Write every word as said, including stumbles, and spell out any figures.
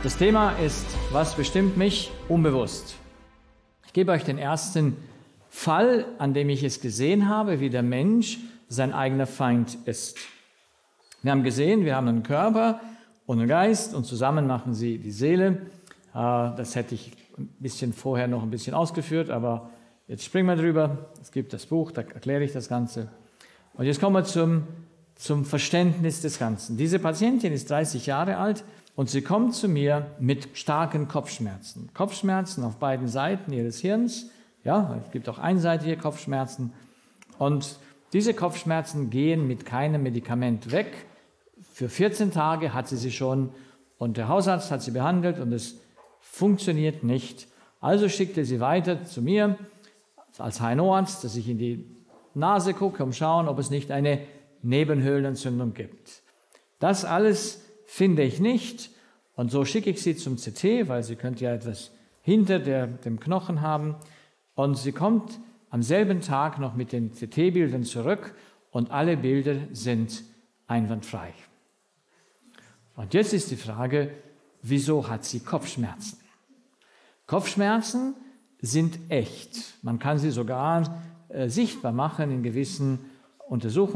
Das Thema ist, was bestimmt mich unbewusst? Ich gebe euch den ersten Fall, an dem ich es gesehen habe, wie der Mensch sein eigener Feind ist. Wir haben gesehen, wir haben einen Körper und einen Geist und zusammen machen sie die Seele. Das hätte ich ein bisschen vorher noch ein bisschen ausgeführt, aber jetzt springen wir drüber. Es gibt das Buch, da erkläre ich das Ganze. Und jetzt kommen wir zum, zum Verständnis des Ganzen. Diese Patientin ist dreißig Jahre alt und sie kommt zu mir mit starken Kopfschmerzen. Kopfschmerzen auf beiden Seiten ihres Hirns. Ja, es gibt auch einseitige Kopfschmerzen. Und diese Kopfschmerzen gehen mit keinem Medikament weg. Für vierzehn Tage hat sie sie schon und der Hausarzt hat sie behandelt und es funktioniert nicht. Also schickte sie weiter zu mir als H N O-Arzt, dass ich in die Nase gucke, um zu schauen, ob es nicht eine Nebenhöhlenentzündung gibt. Das alles finde ich nicht und so schicke ich sie zum C T, weil sie könnte ja etwas hinter der, dem Knochen haben. Und sie kommt am selben Tag noch mit den C T-Bildern zurück und alle Bilder sind einwandfrei. Und jetzt ist die Frage, wieso hat sie Kopfschmerzen? Kopfschmerzen sind echt. Man kann sie sogar äh, sichtbar machen in gewissen Untersuchungen.